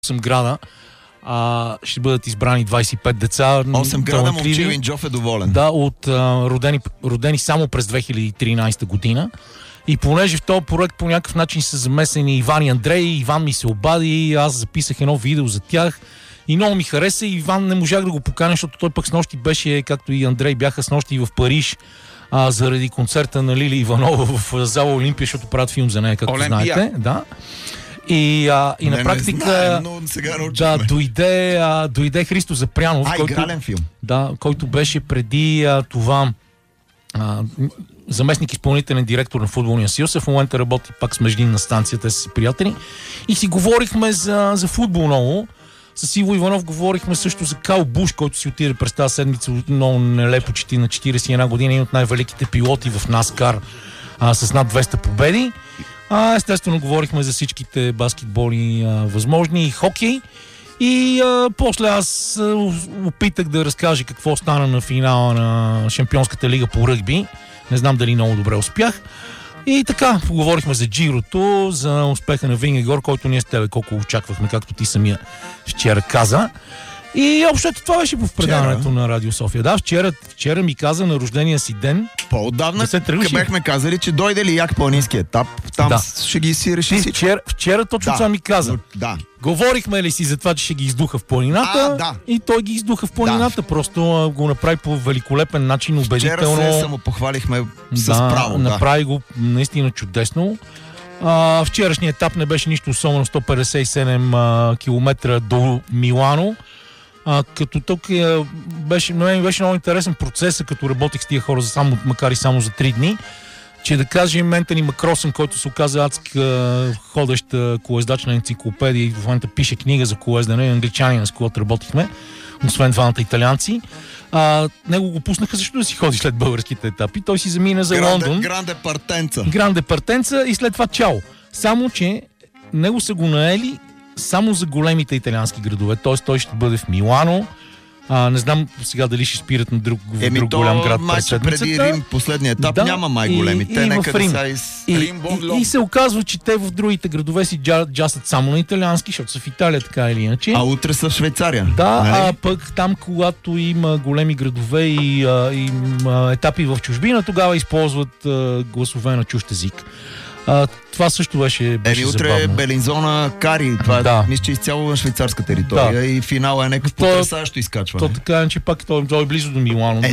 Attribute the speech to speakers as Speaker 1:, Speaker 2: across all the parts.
Speaker 1: града ще бъдат избрани 25 деца.
Speaker 2: 8 града Момчил Инджов е доволен.
Speaker 1: Да, родени само през 2013 година. И понеже в този проект по някакъв начин са замесени Иван и Андрей, Иван ми се обади, аз записах едно видео за тях и много ми хареса. Иван не можах да го поканя, защото той пък снощи беше, както и Андрей, бяха снощи в Париж заради концерта на Лили Иванова в зала Олимпия, защото правят филм за нея, както знаете. Да. И на практика дойде Христо Запрянов, който беше преди това заместник изпълнителен директор на футболния съюз. В момента работи пак с междинна станция, те са си приятели. И си говорихме за футбол много. С Иво Иванов говорихме също за Кайл Буш, който си отиде през тази седмица много нелепо на 41 година, един от най-великите пилоти в NASCAR с над 200 победи. Естествено говорихме за всичките баскетболи възможни и хокей. И после аз опитах да разкажа какво стана на финала на Шампионската лига по ръгби. Не знам дали много добре успях. И така, поговорихме за Джирото, за успеха на Вингегор, който ние с тебе колко очаквахме, както ти самия вчера каза. И общото това беше в предаването на Радио София. Да, вчера ми каза на рождения си ден.
Speaker 2: По-отдавна бяхме казали, че дойде ли як планински етап, там ще ги си реши всичко.
Speaker 1: Вчера точно това ми каза. Говорихме ли си за това, че ще ги издуха в планината? И той ги издуха в планината. Просто го направи по великолепен начин, убедително.
Speaker 2: Вчера се самопохвалихме с право.
Speaker 1: Направи го наистина чудесно. Вчерашният етап не беше нищо особено, 157 км до Милано. Като тук беше много интересен процесът, като работих с тия хора, макар и само за 3 дни, че да кажем Ентони Макросън, който се оказа адска ходеща колездачна енциклопедия и в момента пише книга за колездане, англичанина, с когото работихме, освен двамата италианци. Него го пуснаха също да си ходи след българските етапи. Той си замина за Лондон. Гранде Партенца и след това чао. Само, че него са го наели само за големите италиански градове. Т.е. той ще бъде в Милано. Не знам сега дали ще спират на друг голям град през седмицата.
Speaker 2: Преди Рим, последния етап, няма май големи. Те нека да са
Speaker 1: и се оказва, че те в другите градове си джасат само на италиански, защото са в Италия така или иначе.
Speaker 2: А утре са в Швейцария.
Speaker 1: Да, нали? Пък там, когато има големи градове и етапи в чужбина, тогава използват гласове на чужд език. Това също беше
Speaker 2: утре
Speaker 1: забавно.
Speaker 2: Белинзона Кари. Това мисля, че изцяло на швейцарска територия и финала е някакъв потресаващо изкачване.
Speaker 1: То така, че пак той е близо до Милано.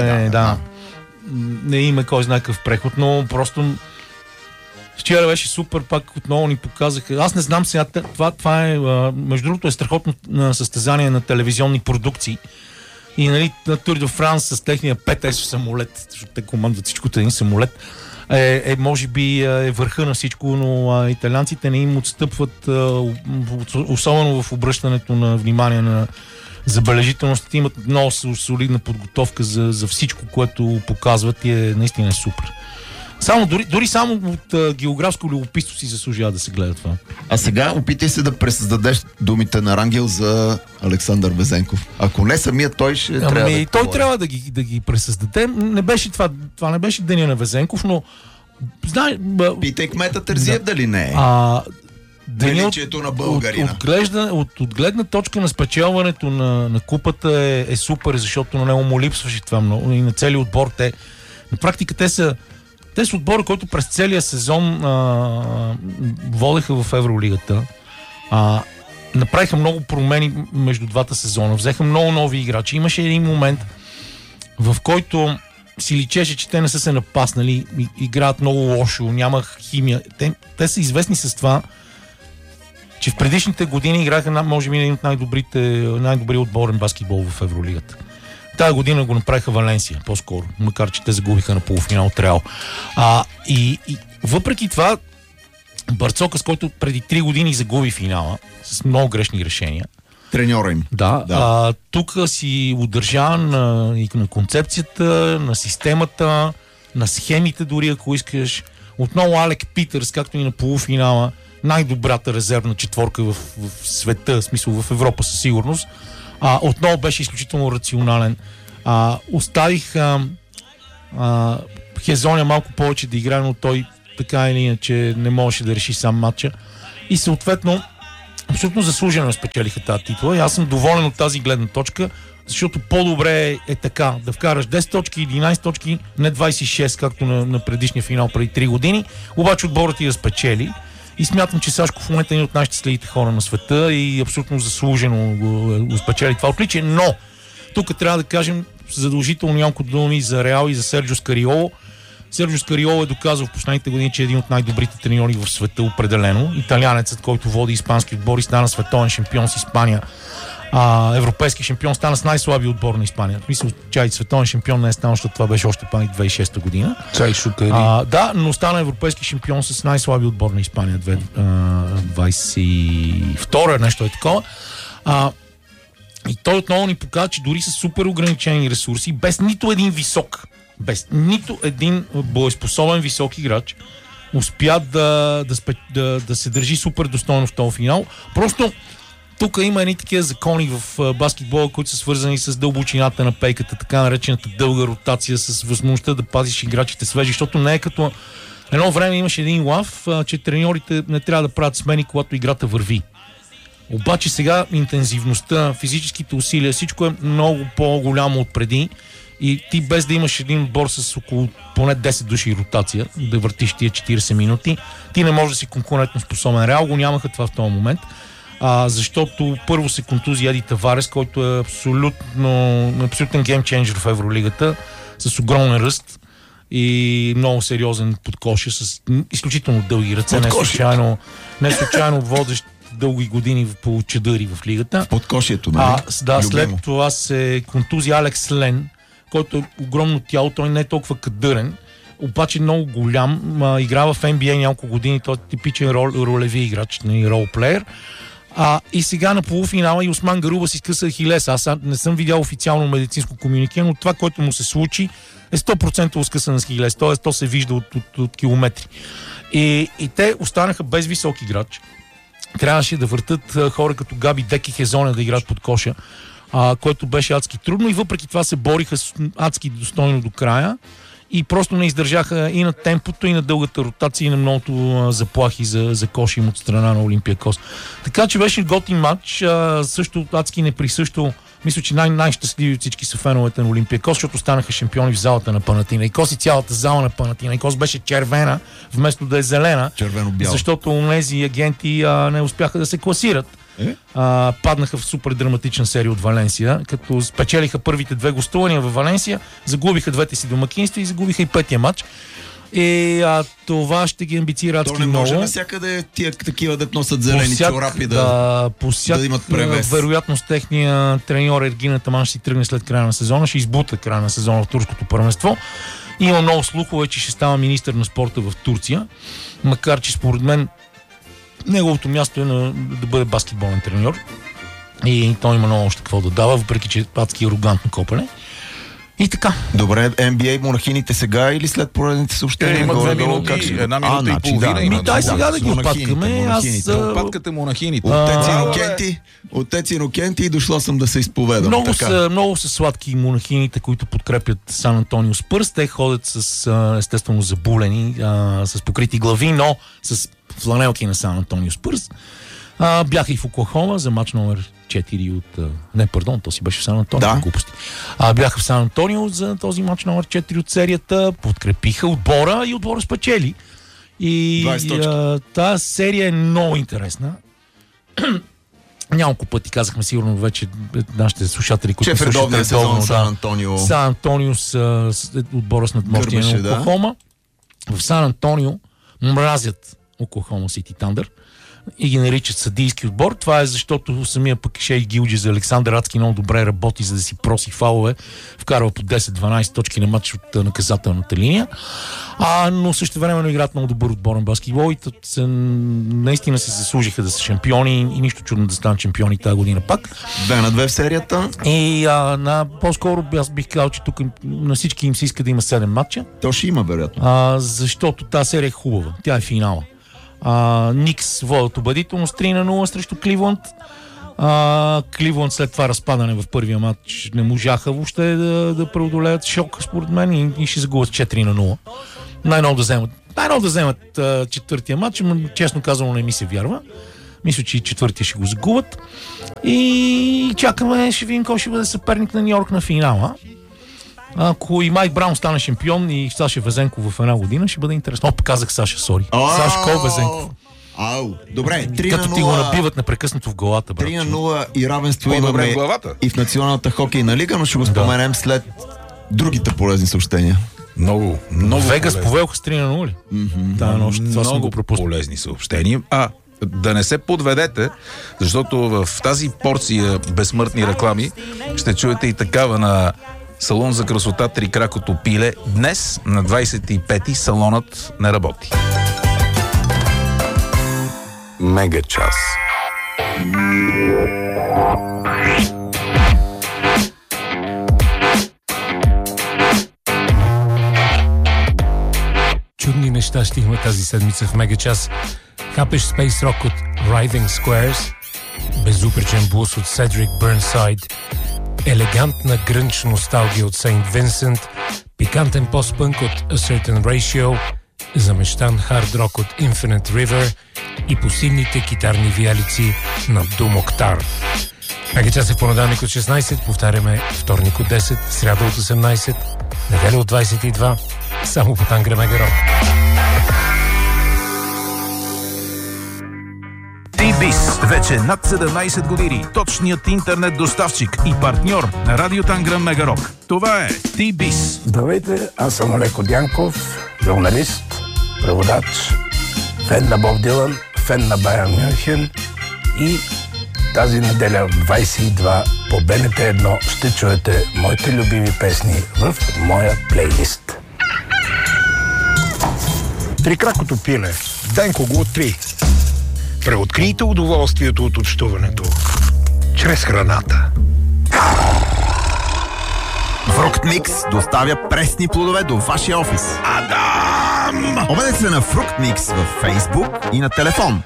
Speaker 1: Не има кой знае какъв преход, но просто вчера беше супер, пак отново ни показаха. Аз не знам сега, това е, между другото е страхотно на състезание на телевизионни продукции. И нали, на Тур де Франс с техния ПТС самолет, защото те командват всичкото един самолет, може би е върха на всичко, но италианците не им отстъпват, особено в обръщането на внимание на забележителностите. Имат много солидна подготовка за всичко, което показват и е наистина супер. Дори само от географско любопитство си заслужава да се гледа това.
Speaker 2: А сега опитай се да пресъздадеш думите на Рангел за Александър Везенков. Ако не самият той ще трябва
Speaker 1: той трябва да ги пресъздаде. Не беше това не беше деня на Везенков, но
Speaker 2: питай кмета Терзиев дали не е. Величието на българина.
Speaker 1: От гледна точка на спечелването на купата е супер, защото на него му липсваше това много. И на целия отбор на практика те са отбора, който през целия сезон водеха в Евролигата. Направиха много промени между двата сезона. Взеха много нови играчи. Имаше един момент, в който си личеше, че те не са се напаснали, играят много лошо, няма химия. Те са известни с това, че в предишните години играха може би един от най-добрия отборен баскетбол в Евролигата. Тая година го направиха Валенсия, по-скоро, макар че те загубиха на полуфинал от Реал. И въпреки това, Барцока, с който преди 3 години загуби финала, с много грешни решения.
Speaker 2: Треньора им.
Speaker 1: Да. Тук си удържа на концепцията, на системата, на схемите дори, ако искаш. Отново Алек Питърс, както и на полуфинала, най-добрата резервна четворка в света, в смисъл в Европа със сигурност. Отново беше изключително рационален. Оставих Хезоня малко повече да играе, но той така или иначе не можеше да реши сам матча. И съответно абсолютно заслужено спечелиха тази титла и аз съм доволен от тази гледна точка, защото по-добре е така, да вкараш 10 точки, 11 точки, не 26, както на предишния финал преди 3 години, обаче отборът ти да спечели. И смятам, че Сашко в момента е един от най-щастливите хора на света и абсолютно заслужено го спечели това отличие, но тук трябва да кажем задължително няколко думи за Реал и за Серджио Скариоло. Серджио Скариоло е доказал в последните години, че е един от най-добрите треньори в света, определено. Италианецът, който води испански отбор и стана световен шампион с Испания. Европейски шампион стана с най-слабия отбор на Испания. Мисля, че световен шампион не е станал, защото това беше още пак 2006 година. Да, но стана европейски шампион с най-слабия отбор на Испания 22 нещо е такова. И той отново ни показва, че дори с супер ограничени ресурси, без нито един боеспособен висок играч, успя да се държи супер достойно в този финал. Просто тук има едни такива закони в баскетбола, които са свързани с дълбочината на пейката, така наречената дълга ротация, с възможността да пазиш играчите свежи, защото не е като едно време имаше един лав, че треньорите не трябва да правят смени, когато играта върви. Обаче сега интензивността, физическите усилия, всичко е много по-голямо от преди и ти без да имаш един отбор с около поне 10 души ротация, да въртиш тия 40 минути, ти не можеш да си конкурентно способен. Реал го нямаха това в този момент, защото първо се контузи Еди Таварес, който е абсолютен геймченджер в Евролигата, с огромен ръст и много сериозен подкоша, с изключително дълги ръце, не случайно водещ дълги години по чадъри в лигата.
Speaker 2: В подкошието, нали?
Speaker 1: Да, след това се контузи Алекс Лен, който е огромно тяло, той не е толкова кадърен, обаче много голям, играва в NBA няколко години, той е типичен ролеви играч, ролплеер. И сега на полуфинала и Осман Гаруба си скъса Ахилес. Аз не съм видял официално медицинско комюнике, но това, което му се случи, е 100% скъсан с Ахилес, т.е. то се вижда от километри. И те останаха без висок играч. Трябваше да въртат хора като Габи Дек и Хезоня да играят под коша, което беше адски трудно и въпреки това се бориха адски достойно до края и просто не издържаха и на темпото, и на дългата ротация, и на многото заплахи за коша им от страна на Олимпиакос. Така че беше готин матч, също адски неприсъщо. Мисля, че най-щастливи от всички са феновете на Олимпиакос, защото станаха шампиони в залата на Панатинайкос и цялата зала на Панатинайкос беше червена, вместо да е зелена, защото онези агенти не успяха да се класират. Паднаха в супер драматична серия от Валенсия, като спечелиха първите 2 гостувания в Валенсия, загубиха двете си домакинства и загубиха и 5-я матч. Това ще ги амбицира адски много.
Speaker 2: То не може навсякъде тия такива да носят зелени чорапи да имат превес.
Speaker 1: Вероятност техния треньор Ергин Атаман ще си тръгне след края на сезона, ще избута края на сезона в турското първенство. Има много слухове, че ще става министър на спорта в Турция, макар че според мен неговото място е да бъде баскетболен треньор и той има много още какво да дава, въпреки че е адски арогантно копане. И така.
Speaker 2: Добре, NBA монахините сега или след поредните съобщения?
Speaker 3: Има 2 минути, една минута и половина.
Speaker 1: Дай сега да ги опаткаме.
Speaker 3: Опаткате монахините.
Speaker 2: Отец Инокенти и дошла съм да се изповедам.
Speaker 1: Много са сладки монахините, които подкрепят Сан Антонио Спърс. Те ходят с естествено забулени, с покрити глави, но с фланелки на Сан Антонио Спърс. Бяха и в Оклахома за матч номер 4 от... то си беше в Сан Антонио. Глупости. Бяха в Сан Антонио за този матч номер 4 от серията. Подкрепиха отбора и отбора спечели. И тази серия е много интересна. Няколко пъти казахме сигурно вече нашите слушатели, които
Speaker 2: слушат редовния сезон Сан Антонио.
Speaker 1: Сан Антонио с отбора с надмощие на Оклахома. В Сан Антонио мразят Оклахома Сити Тандър и ги наричат съдийски отбор. Това е защото самия пък Шей Гилджи за Александър Адски много добре работи, за да си проси фалове. Вкарва по 10-12 точки на матч от наказателната линия. Но също времено играят много добър отборен баскетбол и наистина се заслужиха да са шампиони и нищо чудно да станат шампиони тази година пак.
Speaker 2: 2-2 в серията.
Speaker 1: И по-скоро аз бих казал, че тук на всички им се иска да има 7 матча.
Speaker 2: То ще има, вероятно.
Speaker 1: Защото тази серия е хубава. Тя е финала. Никс водят убедително с 3-0 срещу Кливланд. Кливланд след това разпадане в първия матч не можаха въобще да преодолеят шок, според мен, и ще загубят 4-0. Най-много да вземат четвъртия матч, но честно казано не ми се вярва. Мисля, че и четвъртия ще го загубят. И чакаме, ще видим кой ще бъде съперник на Ню Йорк на финала. Ако и Майк Браун стане шампион и Саша Везенков в една година, ще бъде интересно. Показах Саша, сори. Сашко Везенков.
Speaker 2: Добре, 3-0.
Speaker 1: Като ти го набиват непрекъснато в главата, брат.
Speaker 2: 3-0 и равенство имаме и в Националната хокейна лига, но ще го споменем след другите полезни съобщения.
Speaker 3: Много
Speaker 1: Вегас повелха с 3-0 ли? Това съм го пропуснал.
Speaker 3: Полезни съобщения. Да не се подведете, защото в тази порция безсмъртни реклами ще чуете и такава на салон за красота Трикракото пиле. Днес на 25-ти салонът не работи.
Speaker 4: Мега час.
Speaker 5: Чудни неща ще има тази седмица в Мега час. Хапеш Space Rock от Writhing Squares, безупречен блус от Седрик Бърнсайд, елегантна грънч носталгия от Сейнт Винсент, пикантен постпънк от A Certain Ratio, замещан хард рок от Infinite River и посилните китарни виалици на Doom Octar. Мега час е понеделник от 16, повтаряме вторник от 10, сряда от 18, неделя от 22, само по Тангра Мега Рок.
Speaker 6: T-Biz. Вече над 17 години. Точният интернет доставчик и партньор на Радио Тангра Мега Рок. Това е T-Biz.
Speaker 7: Здравейте, аз съм Олеко Дянков, журналист, преводач, фен на Боб Дилан, фен на Байерн Мюнхен и тази неделя в 22 по БНТ 1 ще чуете моите любими песни в моя плейлист. Трикракото пиле. Денко го 3. Преоткрийте удоволствието от общуването чрез храната.
Speaker 2: Фрукт Микс доставя пресни плодове до вашия офис. Адам! Обадете се на Фрукт Микс във Фейсбук и на телефон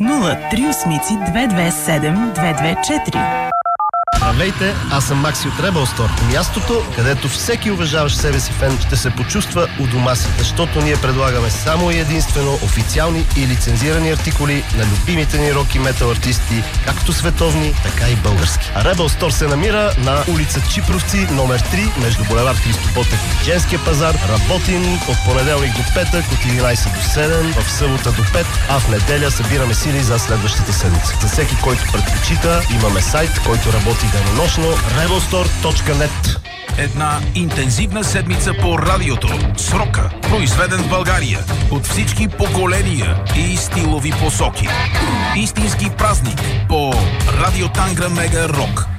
Speaker 8: 038-227-224. Здравейте, аз съм Макси от Rebel Store. Мястото, където всеки уважаващ себе си фен ще се почувства у дома си, защото ние предлагаме само и единствено официални и лицензирани артикули на любимите ни рок и метал артисти, както световни, така и български. А Rebel Store се намира на улица Чипровци, номер 3, между булевард Христо Ботев и Женския пазар. Работим от понеделник до петък, от 11 до 7, в събота до 5, а в неделя събираме сили за следващата седмица. За всеки, който предпочита, имаме сайт, който работи денонощно, rebelstore.net.
Speaker 6: Една интензивна седмица по радиото. С рока, произведен в България от всички поколения и стилови посоки. Истински празник по Радио Тангра Мега Рок.